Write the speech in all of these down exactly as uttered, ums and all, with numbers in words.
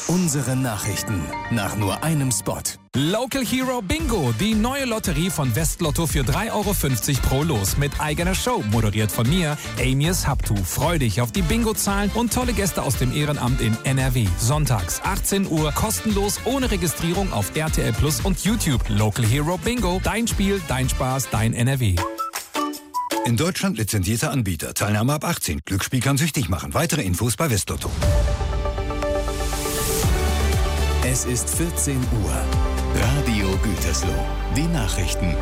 Unsere Nachrichten nach nur einem Spot. Local Hero Bingo, die neue Lotterie von Westlotto für drei Euro fünfzig pro Los mit eigener Show, moderiert von mir, Amias Habtu. Freu dich auf die Bingo-Zahlen und tolle Gäste aus dem Ehrenamt in N R W. Sonntags achtzehn Uhr, kostenlos, ohne Registrierung auf R T L Plus und YouTube. Local Hero Bingo, dein Spiel, dein Spaß, dein N R W. In Deutschland lizenzierter Anbieter. Teilnahme ab achtzehn. Glücksspiel kann süchtig machen. Weitere Infos bei Westlotto. Es ist vierzehn Uhr. Radio Gütersloh. Die Nachrichten.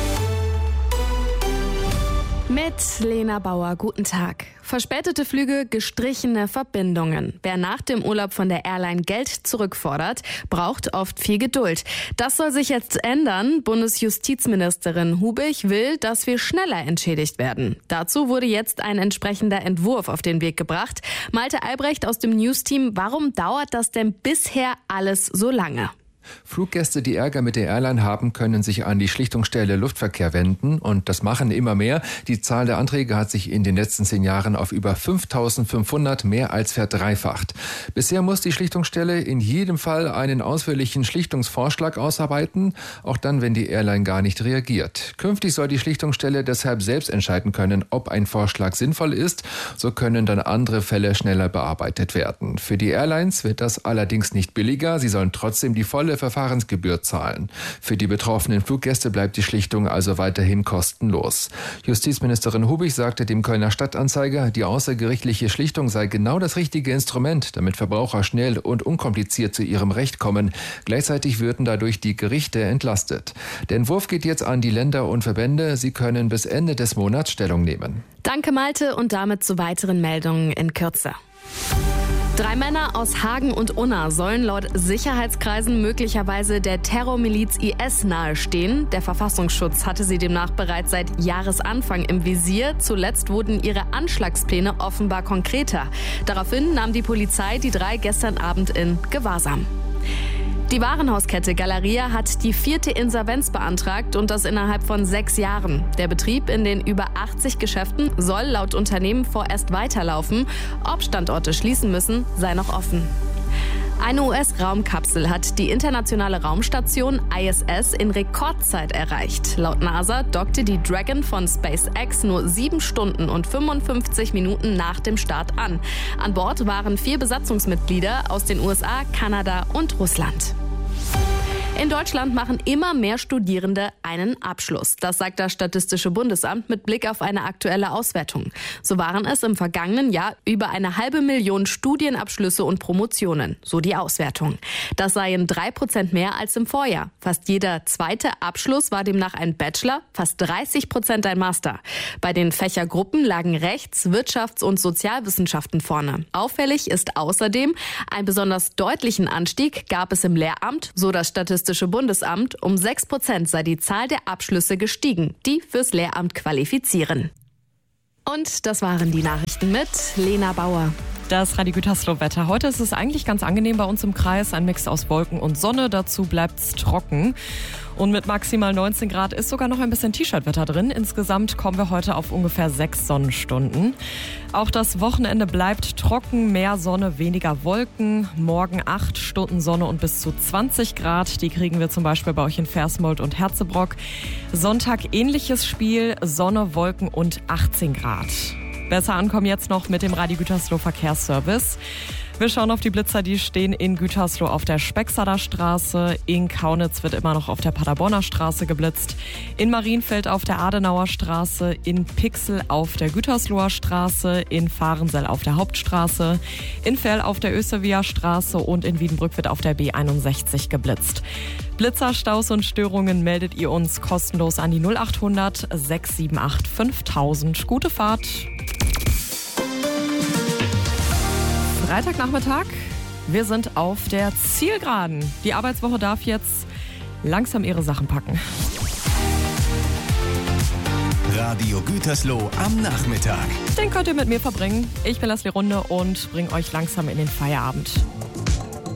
Mit Lena Bauer, guten Tag. Verspätete Flüge, gestrichene Verbindungen. Wer nach dem Urlaub von der Airline Geld zurückfordert, braucht oft viel Geduld. Das soll sich jetzt ändern. Bundesjustizministerin Hubig will, dass wir schneller entschädigt werden. Dazu wurde jetzt ein entsprechender Entwurf auf den Weg gebracht. Malte Albrecht aus dem News-Team, warum dauert das denn bisher alles so lange? Fluggäste, die Ärger mit der Airline haben, können sich an die Schlichtungsstelle Luftverkehr wenden und das machen immer mehr. Die Zahl der Anträge hat sich in den letzten zehn Jahren auf über fünftausendfünfhundert mehr als verdreifacht. Bisher muss die Schlichtungsstelle in jedem Fall einen ausführlichen Schlichtungsvorschlag ausarbeiten, auch dann, wenn die Airline gar nicht reagiert. Künftig soll die Schlichtungsstelle deshalb selbst entscheiden können, ob ein Vorschlag sinnvoll ist. So können dann andere Fälle schneller bearbeitet werden. Für die Airlines wird das allerdings nicht billiger. Sie sollen trotzdem die volle Verfahrensgebühr zahlen. Für die betroffenen Fluggäste bleibt die Schlichtung also weiterhin kostenlos. Justizministerin Hubig sagte dem Kölner Stadtanzeiger, die außergerichtliche Schlichtung sei genau das richtige Instrument, damit Verbraucher schnell und unkompliziert zu ihrem Recht kommen. Gleichzeitig würden dadurch die Gerichte entlastet. Der Entwurf geht jetzt an die Länder und Verbände. Sie können bis Ende des Monats Stellung nehmen. Danke, Malte, und damit zu weiteren Meldungen in Kürze. Drei Männer aus Hagen und Unna sollen laut Sicherheitskreisen möglicherweise der Terrormiliz I S nahestehen. Der Verfassungsschutz hatte sie demnach bereits seit Jahresanfang im Visier. Zuletzt wurden ihre Anschlagspläne offenbar konkreter. Daraufhin nahm die Polizei die drei gestern Abend in Gewahrsam. Die Warenhauskette Galeria hat die vierte Insolvenz beantragt und das innerhalb von sechs Jahren. Der Betrieb in den über achtzig Geschäften soll laut Unternehmen vorerst weiterlaufen. Ob Standorte schließen müssen, sei noch offen. Eine U S-Raumkapsel hat die internationale Raumstation I S S in Rekordzeit erreicht. Laut NASA dockte die Dragon von SpaceX nur sieben Stunden und fünfundfünfzig Minuten nach dem Start an. An Bord waren vier Besatzungsmitglieder aus den U S A, Kanada und Russland. In Deutschland machen immer mehr Studierende einen Abschluss. Das sagt das Statistische Bundesamt mit Blick auf eine aktuelle Auswertung. So waren es im vergangenen Jahr über eine halbe Million Studienabschlüsse und Promotionen, so die Auswertung. Das seien drei Prozent mehr als im Vorjahr. Fast jeder zweite Abschluss war demnach ein Bachelor, fast dreißig Prozent ein Master. Bei den Fächergruppen lagen Rechts-, Wirtschafts- und Sozialwissenschaften vorne. Auffällig ist außerdem, einen besonders deutlichen Anstieg gab es im Lehramt, so das Statistische Bundesamt. Um sechs Prozent sei die Zahl der Abschlüsse gestiegen, die fürs Lehramt qualifizieren. Und das waren die Nachrichten mit Lena Bauer. Das Radio Gütersloh-Wetter. Heute ist es eigentlich ganz angenehm bei uns im Kreis. Ein Mix aus Wolken und Sonne. Dazu bleibt es trocken. Und mit maximal neunzehn Grad ist sogar noch ein bisschen T-Shirt-Wetter drin. Insgesamt kommen wir heute auf ungefähr sechs Sonnenstunden. Auch das Wochenende bleibt trocken. Mehr Sonne, weniger Wolken. Morgen acht Stunden Sonne und bis zu zwanzig Grad. Die kriegen wir zum Beispiel bei euch in Versmold und Herzebrock. Sonntag ähnliches Spiel. Sonne, Wolken und achtzehn Grad. Besser ankommen jetzt noch mit dem Radio Gütersloh Verkehrsservice. Wir schauen auf die Blitzer, die stehen in Gütersloh auf der Spexader Straße. In Kaunitz wird immer noch auf der Paderborner Straße geblitzt. In Marienfeld auf der Adenauer Straße. In Pixel auf der Gütersloher Straße. In Fahrensell auf der Hauptstraße. In Fell auf der Östervia Straße. Und in Wiedenbrück wird auf der B einundsechzig geblitzt. Blitzer, Staus und Störungen meldet ihr uns kostenlos an die null achthundert sechs sieben acht fünftausend. Gute Fahrt! Freitagnachmittag, wir sind auf der Zielgeraden. Die Arbeitswoche darf jetzt langsam ihre Sachen packen. Radio Gütersloh am Nachmittag. Den könnt ihr mit mir verbringen. Ich bin Leslie Runde und bringe euch langsam in den Feierabend.